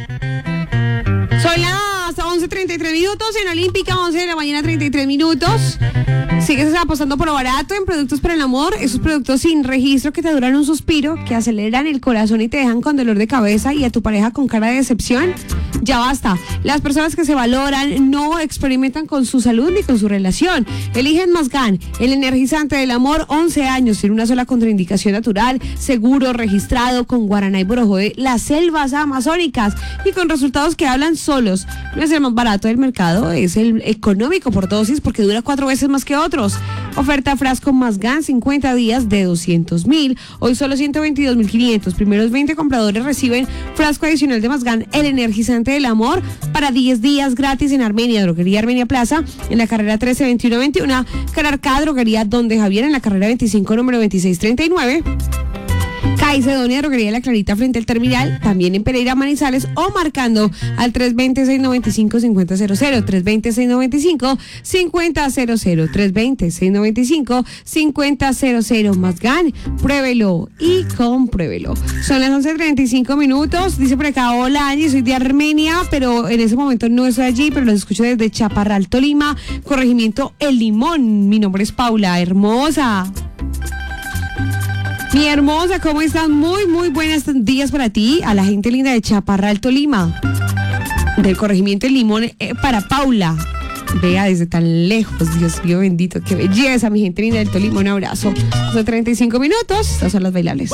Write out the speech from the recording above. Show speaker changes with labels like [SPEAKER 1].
[SPEAKER 1] Son las 11:33 minutos en Olímpica, 11 de la mañana, 33 minutos. Sigues apostando por lo barato en productos para el amor, esos productos sin registro que te duran un suspiro, que aceleran el corazón y te dejan con dolor de cabeza y a tu pareja con cara de decepción. Ya basta. Las personas que se valoran no experimentan con su salud ni con su relación. Eligen Mazgan, el energizante del amor, 11 años, sin una sola contraindicación natural, seguro, registrado, con guaraná y borojo de las selvas amazónicas y con resultados que hablan solos. No es el más barato del mercado, es el económico por dosis porque dura 4 veces más que otros. Oferta frasco Mazgan, 50 días de 200.000. Hoy solo 122.500. Primeros 20 compradores reciben frasco adicional de Mazgan, el energizante del amor, para 10 días gratis en Armenia, Droguería Armenia Plaza, en la carrera 132121, Cararcá, Droguería Donde Javier, en la carrera 25, número 2639. Caicedonia, Droguería La Clarita, frente al terminal, también en Pereira, Manizales, o marcando al 320-695-5000, 320-695-5000, 320-695-5000. Mazgan, pruébelo y compruébelo. Son las 11:35 minutos. Dice por acá: hola Angie, soy de Armenia, pero en ese momento no estoy allí, pero los escucho desde Chaparral, Tolima, corregimiento El Limón. Mi nombre es Paula, hermosa. Mi hermosa, ¿cómo están? Muy, muy buenos días para ti, a la gente linda de Chaparral, Tolima, del corregimiento El Limón, para Paula. Vea desde tan lejos, Dios mío bendito, qué belleza, mi gente linda del Tolima, un abrazo. Son 35 minutos, estas son las bailables.